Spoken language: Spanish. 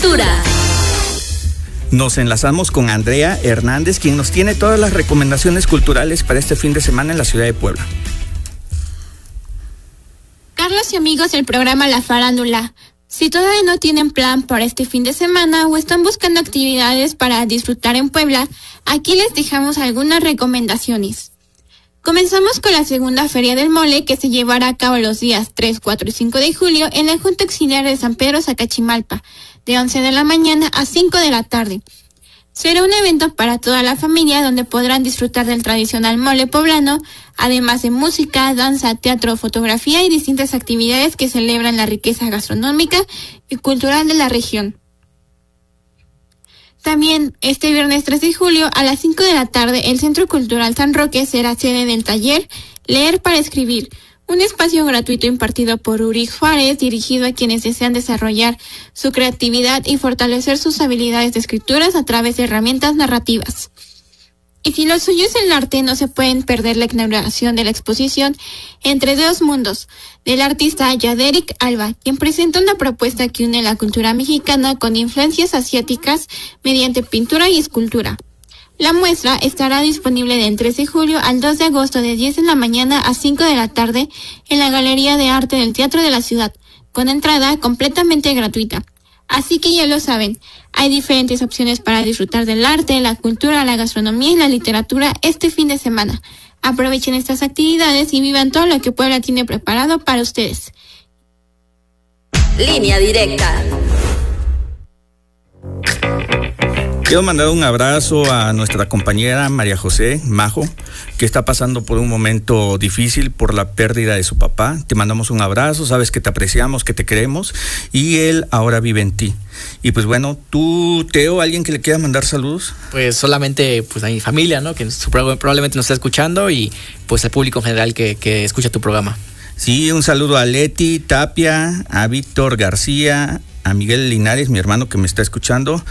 cultura. Nos enlazamos con Andrea Hernández, quien nos tiene todas las recomendaciones culturales para este fin de semana en la ciudad de Puebla. Carlos y amigos del programa La Farándula, si todavía no tienen plan para este fin de semana o están buscando actividades para disfrutar en Puebla, aquí les dejamos algunas recomendaciones. Comenzamos con la segunda Feria del Mole, que se llevará a cabo los días 3, 4 y 5 de julio en la Junta Auxiliar de San Pedro Zacachimalpa, de 11 de la mañana a 5 de la tarde. Será un evento para toda la familia donde podrán disfrutar del tradicional mole poblano, además de música, danza, teatro, fotografía y distintas actividades que celebran la riqueza gastronómica y cultural de la región. También, este viernes 3 de julio a las 5 de la tarde, el Centro Cultural San Roque será sede del taller Leer para Escribir, un espacio gratuito impartido por Uri Juárez, dirigido a quienes desean desarrollar su creatividad y fortalecer sus habilidades de escrituras a través de herramientas narrativas. Y si lo suyo es el arte, no se pueden perder la inauguración de la exposición Entre Dos Mundos, del artista Yaderic Alba, quien presenta una propuesta que une la cultura mexicana con influencias asiáticas mediante pintura y escultura. La muestra estará disponible del 13 de julio al 2 de agosto de 10 de la mañana a 5 de la tarde en la Galería de Arte del Teatro de la Ciudad, con entrada completamente gratuita. Así que ya lo saben, hay diferentes opciones para disfrutar del arte, la cultura, la gastronomía y la literatura este fin de semana. Aprovechen estas actividades y vivan todo lo que Puebla tiene preparado para ustedes. Línea directa. Quiero mandar un abrazo a nuestra compañera María José Majo, que está pasando por un momento difícil por la pérdida de su papá. Te mandamos un abrazo, sabes que te apreciamos, que te queremos, y él ahora vive en ti. Y pues bueno, tú, Teo, ¿alguien que le quiera mandar saludos? Pues solamente pues a mi familia, ¿no? Que probablemente nos está escuchando, y pues al público en general que escucha tu programa. Sí, un saludo a Leti Tapia, a Víctor García, a Miguel Linares, mi hermano que me está escuchando,